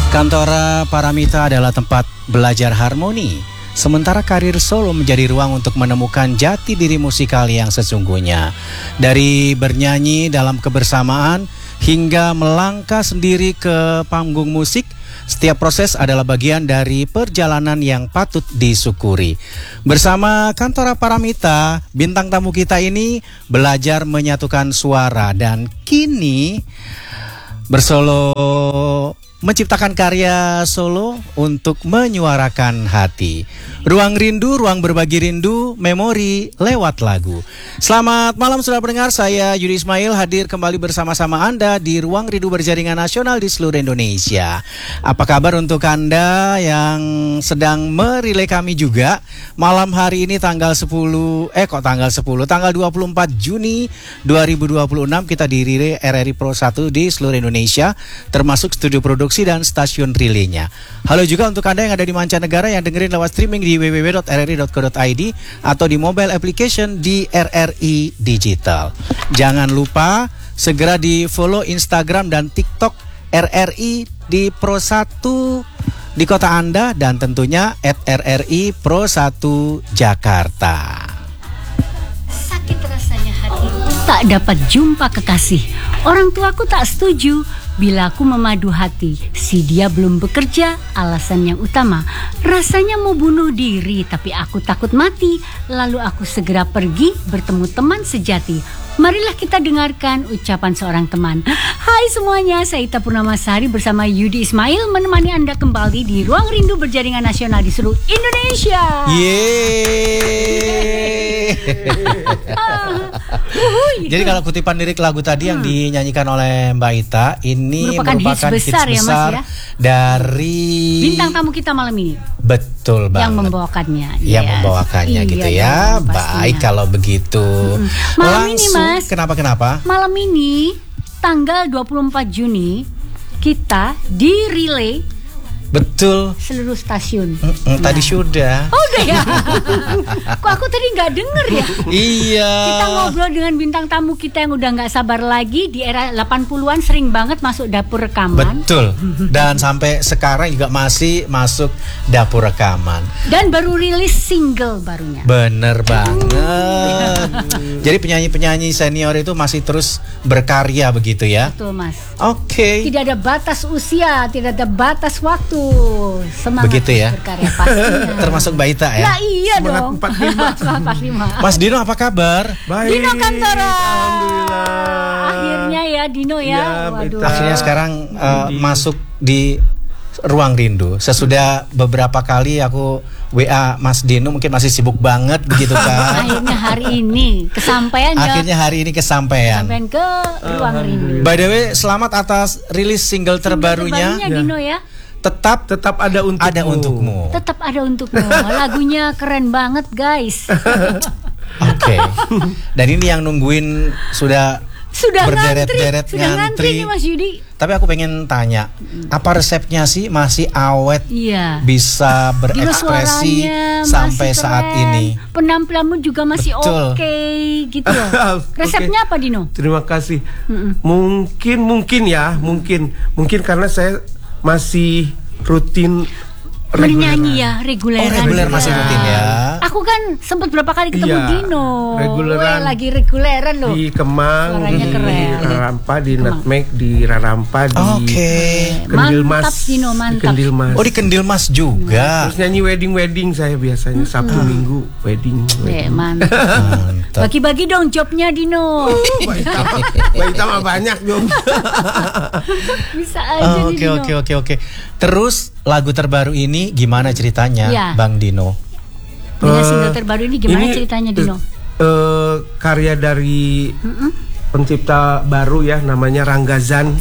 Kantora Paramita adalah tempat belajar harmoni, sementara karir solo menjadi ruang untuk menemukan jati diri musikal yang sesungguhnya. Dari bernyanyi dalam kebersamaan hingga melangkah sendiri ke panggung musik, setiap proses adalah bagian dari perjalanan yang patut disyukuri. Bersama Kantora Paramita, bintang tamu kita ini belajar menyatukan suara dan kini bersolo menciptakan karya solo untuk menyuarakan hati. Ruang rindu, ruang berbagi rindu, memori lewat lagu. Selamat malam saudara pendengar, saya Yudi Ismail hadir kembali bersama-sama Anda di Ruang Rindu Berjaringan Nasional di seluruh Indonesia. Apa kabar untuk Anda yang sedang merilai kami juga? Malam hari ini tanggal 24 Juni 2026 kita dirilai RRI Pro 1 di seluruh Indonesia, termasuk studio produksi dan stasiun relaynya. Halo juga untuk Anda yang ada di mancanegara yang dengerin lewat streaming di www.rri.co.id atau di mobile application di RRI Digital. Jangan lupa segera di follow Instagram dan TikTok RRI di Pro 1 di kota Anda dan tentunya @RRI Pro 1 Jakarta. Sakit rasanya hati tak dapat jumpa kekasih. Orang tuaku tak setuju bila aku memadu hati. Si dia belum bekerja, alasan yang utama. Rasanya mau bunuh diri, tapi aku takut mati. Lalu aku segera pergi bertemu teman sejati. Marilah kita dengarkan ucapan seorang teman. Hai semuanya, saya Ita Purnamasari bersama Yudi Ismail menemani Anda kembali di Ruang Rindu Berjaringan Nasional di seluruh Indonesia. Jadi kalau kutipan lirik lagu tadi yang dinyanyikan oleh Mbak Ita ini merupakan hits besar ya, Mas, ya? Dari bintang tamu kita malam ini. Betul banget. Yang membawakannya. Yang membawakannya gitu ya. Baik kalau begitu. Malam ini Mas, kenapa? Malam ini tanggal 24 Juni kita di relay. Betul. Seluruh stasiun. Tadi sudah. Oh udah ya. Kok aku tadi nggak denger ya? Iya. Kita ngobrol dengan bintang tamu kita yang udah nggak sabar lagi. Di era 80-an sering banget masuk dapur rekaman. Betul. Dan sampai sekarang juga masih masuk dapur rekaman. Dan baru rilis single barunya. Bener banget. Jadi penyanyi-penyanyi senior itu masih terus berkarya begitu ya? Betul Mas. Oke. Tidak ada batas usia, tidak ada batas waktu. Semangat begitu ya? Berkarya pastinya. Termasuk Mbak Ita ya? Nah iya dong. 45. Mas Dino apa kabar? Baik. Dino Kantora. Alhamdulillah. Akhirnya ya Dino ya. Waduh. Akhirnya sekarang masuk di Ruang Rindu. Sesudah beberapa kali aku WA Mas Dino, mungkin masih sibuk banget begitu kan. Akhirnya hari ini kesampaian Sampai ke Ruang Rindu. By the way, selamat atas rilis single terbarunya Dino ya. Tetap ada untukmu. Tetap ada untukmu. Lagunya keren banget guys. Oke. Dan ini yang nungguin sudah berderet-deret ngantri nih Mas Yudi. Tapi aku pengen tanya, apa resepnya sih masih awet? Iya. Bisa berekspresi sampai saat ini. Penampilanmu juga masih oke gitu loh. Resepnya apa Dino? Terima kasih. Mungkin karena saya masih rutin menyanyi ya, reguleran. Reguler masih rutin ya. Aku kan sempat berapa kali ketemu Dino. Reguleran. Lagi reguleran loh. Di Kemang, suaranya di keren. Rarampa, di Nutmeg, di Rarampa, di Kendil Mas. Mantap Dino, mantap. Kendil Mas. Oh di Kendil Mas juga. Terus nyanyi wedding saya biasanya Sabtu Minggu wedding. Mantap. Bagi-bagi dong jobnya Dino. Baik tambah banyak dong. Bisa aja Dino. Oke. Terus lagu terbaru ini gimana ceritanya, Bang Dino? Single terbaru ini gimana ceritanya Dino? Karya dari pencipta baru ya, namanya Ranggazan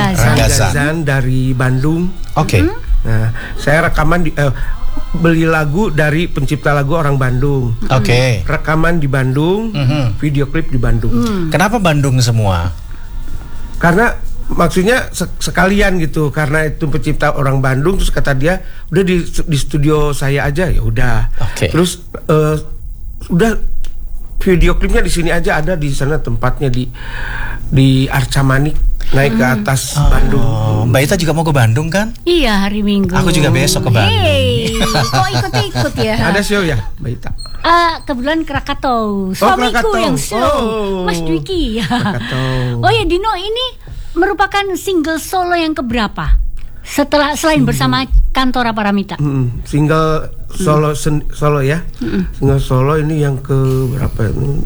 dari Bandung. Oke. Nah, saya rekaman beli lagu dari pencipta lagu orang Bandung. Oke. Rekaman di Bandung, video klip di Bandung. Kenapa Bandung semua? Karena maksudnya sekalian gitu, karena itu pencipta orang Bandung, terus kata dia udah di studio saya aja, ya udah. Okay. Terus udah video klipnya di sini aja ada, di sana tempatnya di Arca Manik, naik ke atas Bandung. Mbak Ita juga mau ke Bandung kan? Iya, hari Minggu. Aku juga besok ke Bandung. Hey, kok ikut-ikut ya? Ada show ya, Mbak Ita? Kebetulan Krakatau, suamiku Krakatau. yang show, Mas Dwiki. Krakatau. Oh ya, Dino, ini merupakan single solo yang keberapa? Selain bersama Kantora Paramita. Single solo ya. Single solo ini yang ke berapa?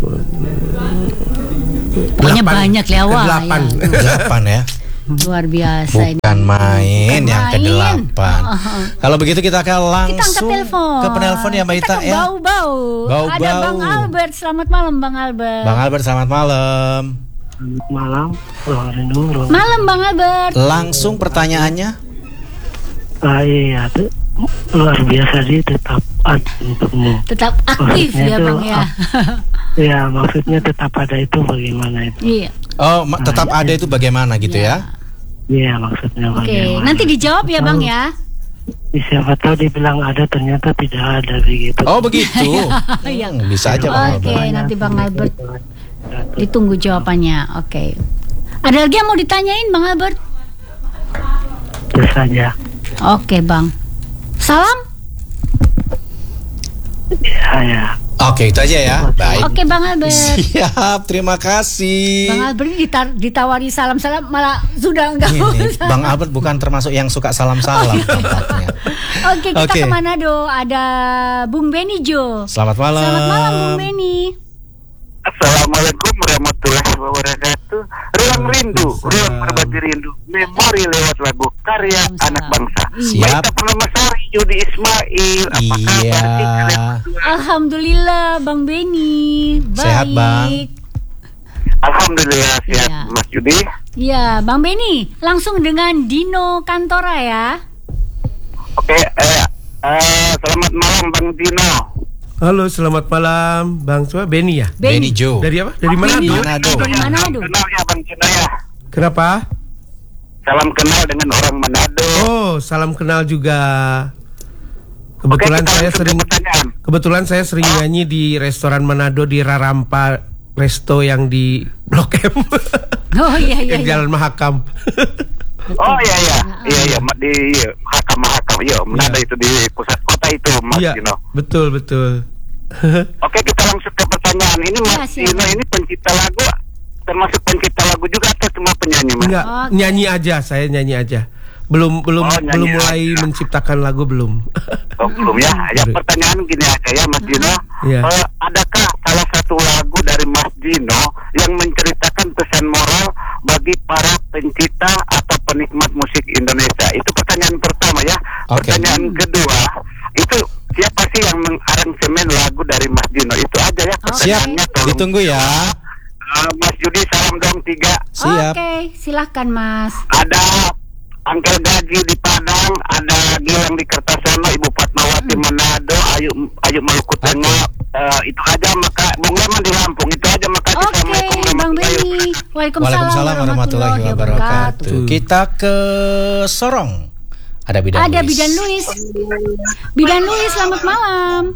Pokoknya banyak lewat. Ke-8. Ya. 8 ya. Luar biasa. Bukan main yang ke-8. Kalau begitu kita akan Kita angkat langsung telepon. ke penelpon ya Mbak Ita Kita ke ya. Bau-bau. Ada Bang Albert. Selamat malam Bang Albert. Bang Albert, selamat malam. Malam, Ruang Rindu. Malam Bang Albert. Langsung pertanyaannya. Iya, tuh luar biasa sih, tetap untukmu. Tetap aktif Maksudnya ya itu Bang ya. Ya, maksudnya tetap ada itu bagaimana itu? Iya. Oh, tetap ada itu bagaimana gitu ya? Iya, maksudnya Oke, bagaimana? nanti dijawab ya Bang ya. Siapa tahu dibilang ada, ternyata tidak ada begitu. Oh begitu. Iya. Bisa aja Bang Oke, Albert. nanti Bang Albert ditunggu jawabannya. Oke. Ada lagi yang mau ditanyain Bang Albert? Itu saja. Oke Bang. Salam. Ya. Oke, itu aja ya. Baik. Oke Bang Albert. Siap, terima kasih. Bang Albert ini ditawari salam-salam malah sudah enggak Ini, usah. Bang Albert bukan termasuk yang suka salam-salam tampaknya. Oke, kita Oke. ke Manado. Ada Bung Beni Jo. Selamat malam. Selamat malam Bung Beni. Assalamualaikum warahmatullahi wabarakatuh. Ruang Rindu, ruang berbagi rindu, memori lewat lagu karya Waalaikumsalam. anak bangsa. Siap. Baita Permamasari, Yudi Ismail, apa kabar? Iya. Kalian berdua? Alhamdulillah Bang Beni. Baik. Sehat, Bang. Alhamdulillah sehat, Iya. Mas Yudi. Ya, Bang Beni, langsung dengan Dino Kantora ya. Oke, selamat malam Bang Dino. Halo, selamat malam, Bang Sua. Beni ya? Beni Jo. Dari apa? Dari Manado? Manado. Dari Manado. Salam kenal ya Bang Dino ya. Kenapa? Salam kenal dengan orang Manado. Oh, salam kenal juga. Kebetulan Oke, kita saya langsung ke sering pertanyaan. nyanyi di restoran Manado di Rarampa Resto yang di Blok M. Oh iya iya. Yang iya. Jalan Mahakam. Oh iya, di Mahakam, iya, Manado itu di pusat kota itu, Mas Iya, Dino. betul. Oke, kita langsung ke pertanyaan. Ini Mas Ya, siap. Dino ini pencipta lagu, termasuk pencipta lagu juga atau cuma penyanyi, Mas? Enggak, Oke. nyanyi aja, saya nyanyi aja. Belum nyanyi mulai aja. menciptakan lagu belum. Oh, belum ya. Ya Baru. pertanyaan gini aja ya, Mas Dino. Iya. Adakah salah satu lagu dari Mas Dino yang menceritakan pesan moral bagi para pencipta atau penikmat musik Indonesia? Itu pertanyaan pertama ya. Oke. Pertanyaan kedua, itu siapa sih yang mengaransemen lagu dari Mas Dino? Itu aja ya. Siap, Pertanyaannya tolong. ditunggu ya. Mas Yudi, salam dong 3. Siap. Oke, silahkan Mas. Ada Angkel Gaji di Padang, ada Gilang di Kertasono, Ibu Fatmawati Manado, Ayu Maluku Tengah. Itu aja, maka Bung Leman di Lampung. Itu aja, makasih. Oke, Bang Beni. Waalaikumsalam warahmatullahi wabarakatuh. Kita ke Sorong. Ada Bidan Ada Luis. Bidan Luis. Bidan Luis, selamat malam.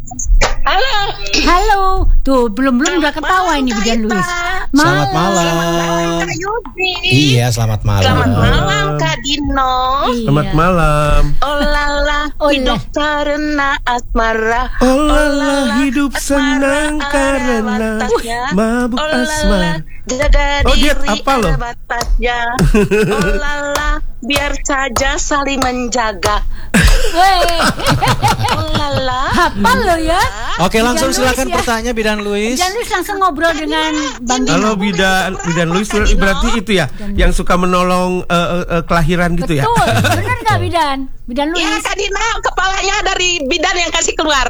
Halo. Tuh, belum udah ketawa ini Bidan Luis. Selamat malam. Kak Yudi. Iya, selamat malam. Selamat malam Kak Dino. Selamat Iya. malam. Oh lala, Oh, hidup iya. karena asmara. Oh lala, hidup senang asmara karena ada batasnya. mabuk Oh lala, asmara. jaga Oh, dia diri apa loh? ada batasnya. Oh lala, biar saja saling menjaga. Weh, Oh lala. hafal lo ya. Oke, langsung Bidan Luis silakan ya. pertanyaan Bidan Luis. Bidan Luis langsung ngobrol dengan Bang Dino. Halo Bidan Luis, berarti itu ya yang suka menolong kelahiran gitu ya? Betul, benar nggak Bidan? Bidan Ya Luis. Kak Dino, kepalanya dari bidan yang kasih keluar.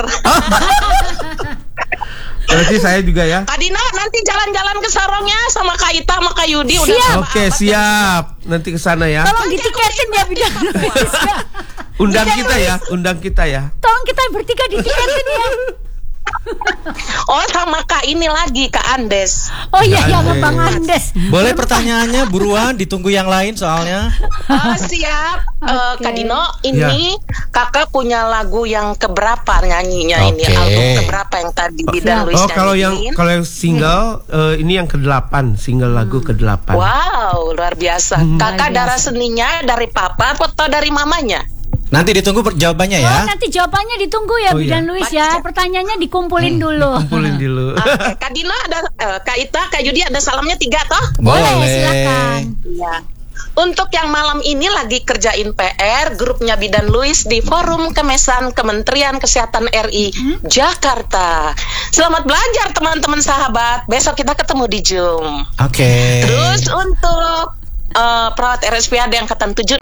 Berarti saya juga ya. Kak Dino nanti jalan-jalan ke Sorongnya sama Kak Ita sama Kak Yudi. Siap. Udah Oke, siap. Nanti ke sana ya. Tolong ditiketin ya Bidan Luis. Undang kita ya, undang kita ya. Tolong kita bertiga ditiketin ya. Oh, sama Kak ini lagi, Kak Andes. Oh iya, ya sama Bang Andes. Boleh pertanyaannya buruan, ditunggu yang lain soalnya. Siap. Oke. Kak Dino, ini Kakak punya lagu yang keberapa nyanyinya ini? Oke. Album keberapa yang tadi Bidan Luis Oh, kalau yang nyanyiin? single ini yang ke-8, single lagu ke-8. Wow, luar biasa. Kakak darah seninya dari papa atau dari mamanya? Nanti ditunggu jawabannya ya. Oh, nanti jawabannya ditunggu ya, Oh, iya. Bidan Luis ya. Pertanyaannya dikumpulin dulu. Kumpulin dulu. Oke, Kak Dino ada, Kak Ita, Kak Yudi ada salamnya 3 toh? Boleh, silakan. Iya. Untuk yang malam ini lagi kerjain PR, grupnya Bidan Luis di Forum Kemesan Kementerian Kesehatan RI Jakarta. Selamat belajar teman-teman sahabat. Besok kita ketemu di Zoom. Oke. Terus untuk perawat RSPAD angkatan 76,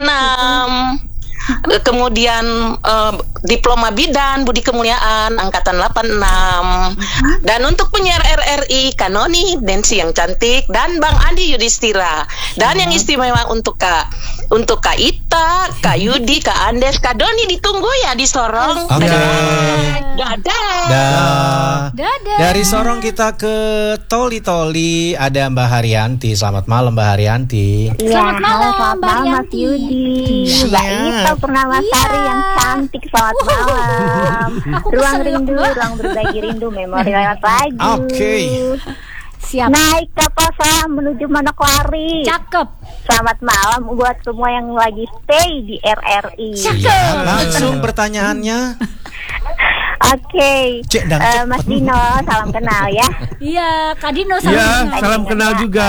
kemudian diploma bidan Budi Kemuliaan angkatan 86, dan untuk penyiar RRI Kanoni Nancy yang cantik dan Bang Andi Yudhistira, dan yang istimewa untuk Kak Ita, Kak Yudi, Kak Andes, Kak Doni ditunggu ya di Sorong. Oke. Dadah. Dadah. Dari Sorong kita ke Toli ada Mbak Haryanti. Selamat malam Mbak Haryanti. Selamat malam, selamat Mbak malam Mas Yanti. Yudi. Siap. Mbak Ita Purnamasari yang cantik, selamat malam. Aku Ruang keselak, rindu, Mbak. ruang berbagi rindu, memori lewat lagu. Oke. Siap. Naik kapal selam menuju Manokwari. Cakep. Selamat malam buat semua yang lagi stay di RRI. Siap. Langsung pertanyaannya. Oke. Cek dan cek. Mas Dino, salam kenal ya. Iya, Kak Dino salam Ya, kenal. salam kenal juga.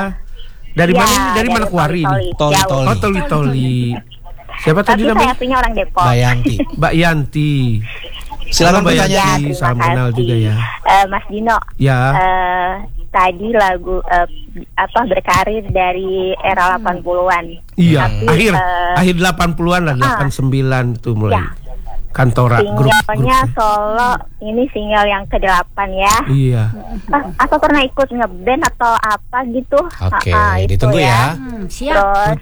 Dari Ya, mana ini? Dari Manokwari ini? Toli. Oh, Toli. Siapa tadi Tapi saya namanya? punya orang Depok. Mbak Yanti. Mbak Yanti. Silakan Mbak bertanya. Yanti. terima Salam kenal kasih. juga ya. Mas Dino. Ya. Tadi lagu berkarir dari era 80-an. Iya, Tapi, akhir 80-an lah, 89 tuh mulai. Ya. Kantora grup. Singlenya solo, ini single yang ke-8 ya. Iya. Atau pernah ikut ngeband atau apa gitu? Oke, Itu ditunggu ya. Siap. Terus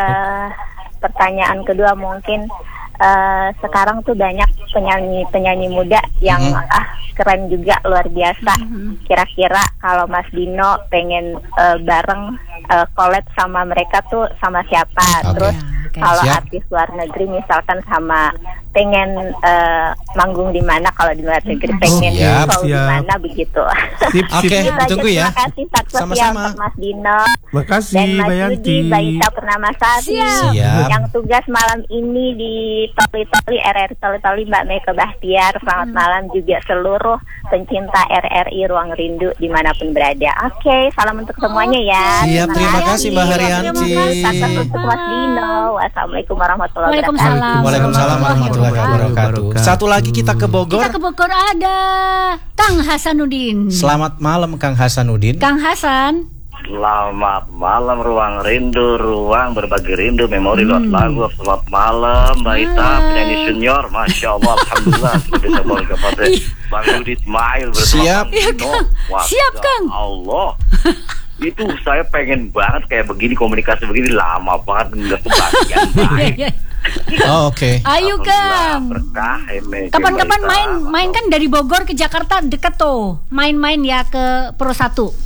pertanyaan kedua mungkin sekarang tuh banyak penyanyi muda yang keren juga, luar biasa. Kira-kira kalau Mas Dino pengen bareng collab sama mereka tuh sama siapa? Oke. Terus Oke. kalau Siap. artis luar negeri misalkan sama pengen manggung di mana, kalau di luar negeri pengen Siap, show di siap. mana begitu. Sip, Oke. sip. Itu aja, ditunggu ya. Terima kasih satu Sama-sama. untuk Mas Dino Makasih dan Mas Mbak Yudi, Yanti. Mbak Ita Purnamasari. Siap. Yang tugas malam ini di Toli RRI Toli Mbak Meka Bahtiar. Selamat malam juga seluruh pencinta RRI Ruang Rindu dimanapun berada. Oke, salam untuk semuanya ya. Siap, terima kasih Mbak Haryanti. Salam untuk Mas Dino. Wassalamualaikum warahmatullahi wabarakatuh. Waalaikumsalam. Waalaikumsalam warahmatullahi wabarakatuh. Satu lagi kita ke Bogor. Kita ke Bogor ada Kang Hasanuddin. Selamat malam Kang Hasanuddin. Kang Hasan. Selamat malam Ruang Rindu, ruang berbagi rindu, memori lewat lagu. Selamat malam Mbak Ita, penyanyi senior, Masya Allah, Alhamdulillah. Sudah bisa bawa kepada Bang Yudi Ismail bersama Siap. Bang Iya, Dino. Kang. Wah, Siap, ya Kang. Allah. Itu saya pengen banget kayak begini, komunikasi begini, lama banget nggak kebagian baik. Iya. Oh, oke. Ayo Kang. Berkah ini. Kapan-kapan Mbak Ita. main kan dari Bogor ke Jakarta deket tuh. Main-main ya ke Pro 1.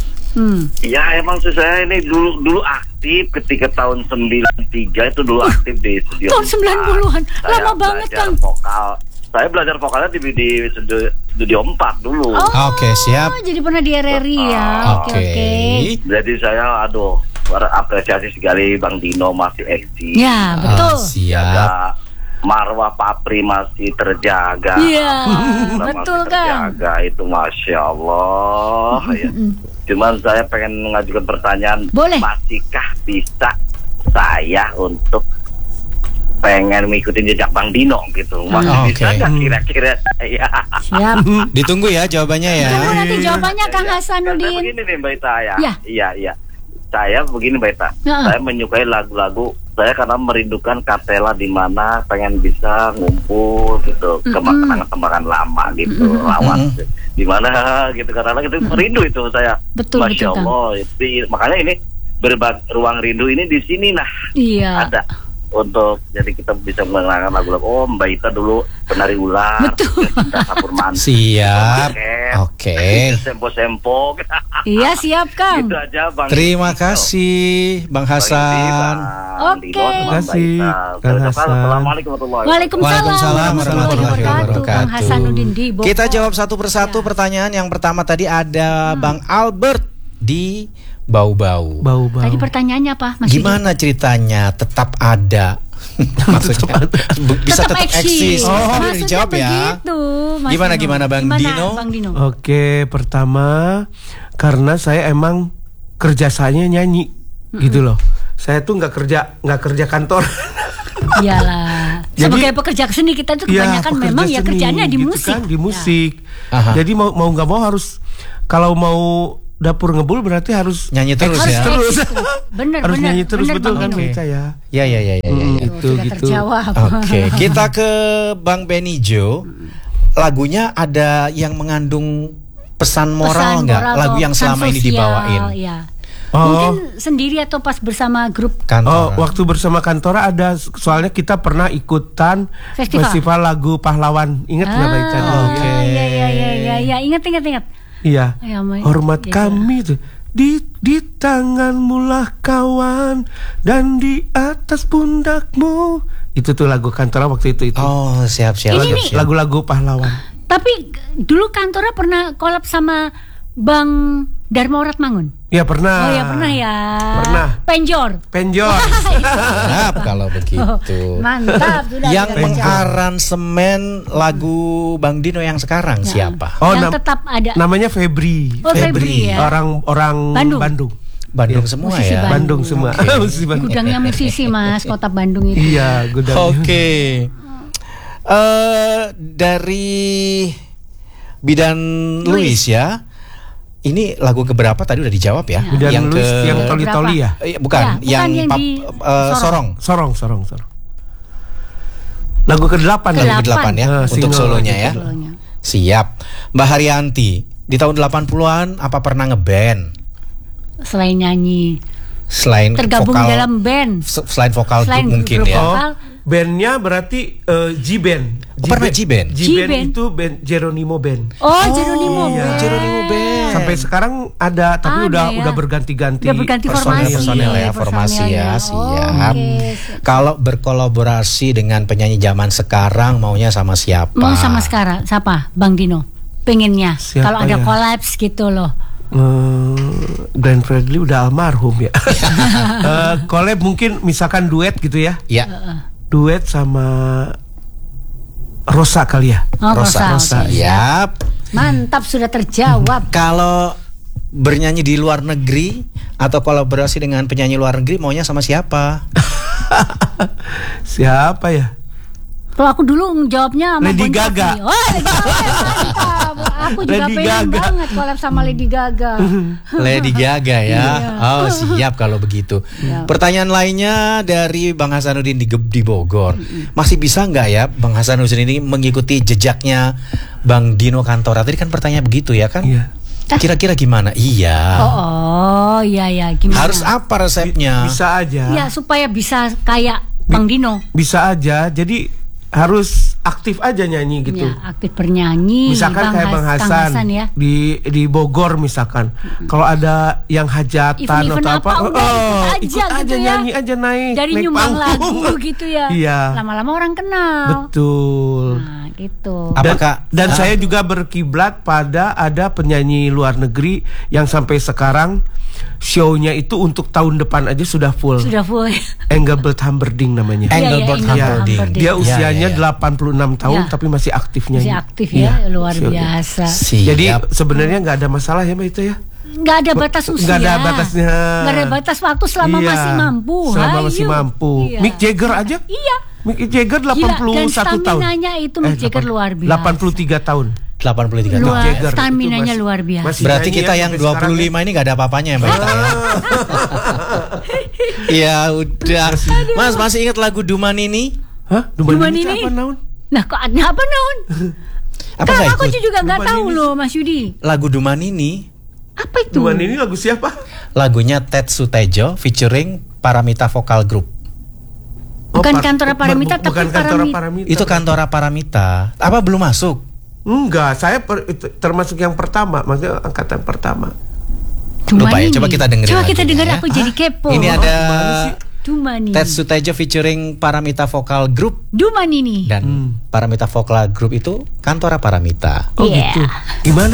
Ya emang sih saya ini dulu aktif ketika tahun 93 itu dulu aktif di studio. Tahun 90-an. Saya Lama banget, belajar Kang. Vokal. Saya belajar vokalnya di studio 4 dulu. Oke, siap. Jadi pernah di RRI ya. Oke. Jadi saya apresiasi sekali Bang Dino masih eksis. Ya, betul. Siap. Jaga marwah Papri masih terjaga. Iya, Alhamdulillah betul, masih Kang. terjaga, itu Masya Allah ya. Cuman saya pengen mengajukan pertanyaan, Boleh. masihkah bisa saya untuk pengen mengikuti jejak Bang Dino gitu? Masih Oke. bisa nggak kira-kira saya? Siap. Ditunggu ya jawabannya ya. Tunggu nanti jawabannya Kang Saya Hasanuddin. begini nih Mbak Ita ya. Ya. Iya. Saya begini Mbak Ita. Ya. Saya menyukai lagu-lagu saya karena merindukan Katela di mana pengen bisa ngumpul gitu, kenangan-kenangan lama gitu, lawan di mana gitu, karena gitu merindu itu saya. Betul, Masya betul, Kang. Allah. Makanya ini ruang rindu ini di sini Iya. ada untuk jadi kita bisa mengenalkan lagu-lagu. Oh, Mbak Ita dulu penari ular. Betul. Siap. Oke. Sempo-sempo. Iya, siap Kang. Gitu aja Bang. Terima kasih Bang Hasan. Oke. Terima kasih, Kang Hasan. Assalamualaikum warahmatullahi Waalaikumsalam warahmatullahi wabarakatuh. Kang Hasanuddin di Bogor. Kita jawab satu persatu pertanyaan. Yang pertama tadi ada Bang Albert di Bau-Bau. Tadi pertanyaannya apa? Mas Gimana ceritanya tetap ada? Maksudnya bisa tetap eksis. Maksudnya Dijawab ya. begitu, Mas Gimana Bang Dino? Bang Dino? Oke, pertama karena saya emang kerjasanya nyanyi gitu loh. Saya tuh nggak kerja kantor. Iyalah. Sebagai pekerja seni kita tuh kebanyakan memang ya kerjaannya di gitu musik. Kan, di musik. Ya. Jadi mau nggak mau harus, kalau mau dapur ngebul berarti harus nyanyi terus eksis ya. terus. Bener, Harus bener, nyanyi terus, bener, betul Bang kan Dino. Beca ya. Ya. Itu Sudah gitu. terjawab. Oke, kita ke Bang Benijo. Lagunya ada yang mengandung pesan moral nggak? Lagu yang selama ini dibawain. Ya. Oh. Mungkin sendiri atau pas bersama grup Kantor. Waktu bersama Kantora ada, soalnya kita pernah ikutan festival lagu pahlawan. Ingat nggak Mbak Ica? Oke. Iya, ingat. Iya. Ya, Hormat kami tuh. Di tanganmu lah kawan, dan di atas pundakmu. Itu tuh lagu Kantora waktu itu. Oh, siap. Lagu-lagu pahlawan. Tapi dulu Kantora pernah collab sama Bang Dharma Oratmangun. Ya pernah. Oh ya pernah ya. Pernah. Penjor. Siap kalau begitu. Mantap sudah. Yang mengaransemen lagu Bang Dino yang sekarang siapa? Yang tetap ada. Namanya Febri. Oh, Febri ya. Orang Bandung. Bandung semua musisi ya. Bandung semua. Musisi Bandung. Gudangnya musisi Mas, kota Bandung itu. Iya, gudangnya. Oke. Dari Bidan Luis ya. Ini lagu keberapa tadi udah dijawab ya? Bidan yang Luis, yang Toli-Toli ya? Bukan, yang di Sorong. Lagu ke-8 ya untuk solonya ya. Siap. Mbak Haryanti, di tahun 80-an apa pernah ngeband? Selain nyanyi. Selain tergabung vokal, dalam band. Selain vokal selain mungkin ya. Vokal. Bandnya berarti G-Band. Pernah G-Band? G-Band itu band Geronimo Band. Oh, Geronimo Band. Geronimo Band. Sampai sekarang ada, tapi udah berganti-ganti. Udah berganti formasi ya. Siap. Kalau berkolaborasi dengan penyanyi zaman sekarang maunya sama siapa? Mau sama sekarang siapa? Bang Dino. Pengennya kalau ada kolaps gitu loh. Glenn Fredly udah almarhum ya. Collab mungkin misalkan duet gitu ya. Iya. Duet sama Rosa kali ya. Rosa. Siap. Mantap, sudah terjawab. Kalau bernyanyi di luar negeri atau kolaborasi dengan penyanyi luar negeri maunya sama siapa? Siapa ya? Kalau aku dulu jawabnya sama Lady Gaga. Oh, Lady Gaga, mantap. Aku juga pengen banget collab sama Lady Gaga. Lady Gaga ya. Oh, siap kalau begitu. Pertanyaan lainnya dari Bang Hasanuddin di Bogor. Masih bisa nggak ya Bang Hasanuddin ini mengikuti jejaknya Bang Dino Kantora? Tadi kan pertanyaan begitu ya kan? Iya. Kira-kira gimana? Iya. Iya gimana? Harus apa resepnya? Bisa aja. Ya supaya bisa kayak Bang Dino. Bisa aja. Jadi harus aktif aja nyanyi gitu. Ya, aktif bernyanyi. Misalkan kayak Bang Hasan ya. di Bogor misalkan. Kalau ada yang hajatan Event atau apa, ikut aja gitu nyanyi aja naik. Dari nyumbang lagu gitu ya. Iya. Lama-lama orang kenal. Betul. Nah, gitu. Dan saya juga berkiblat pada ada penyanyi luar negeri yang sampai sekarang show-nya itu untuk tahun depan aja sudah full. Engelbert Humperdinck namanya. Engelbert Humperdinck. Dia usianya 86 tahun tapi masih aktif nyanyi. Masih aktif ya, luar biasa. Jadi sebenarnya nggak ada masalah ya Mbak itu ya. Nggak ada batas usia. Nggak ada batasnya. Nggak ada batas waktu selama masih mampu. Selama masih mampu. Mick Jagger aja. Iya. Mick Jagger 81 tahun. Staminanya itu Mick Jagger luar biasa. 83 tahun. 83 tahun. Staminanya luar biasa. Berarti kita yang 25 ini gak ada apa-apanya ya Mbak Ita ya. Ya udah. Mas masih ingat lagu Duman ini? Hah? Duman ini apa naon? Nah kok apa naon? Kan aku juga gak tahu loh Mas Yudi. Lagu Duman ini. Apa itu? Duman ini lagu siapa? Lagunya Ted Sutejo featuring Paramita Vocal Group. Bukan Kantora Paramita, tapi bukan Kantora Paramita. Itu Kantora Paramita. Apa belum masuk? Enggak, saya termasuk yang pertama, maksudnya angkatan pertama. Lupa ya, coba kita dengerin. Coba kita lagunya dengar, ya. aku jadi kepo. Ini ada Dumani. Ted Sutejo featuring Paramita Vokal Group. Dumani nih. Dan Paramita Vokal Group itu Kantora Paramita. Oh gitu. Gimana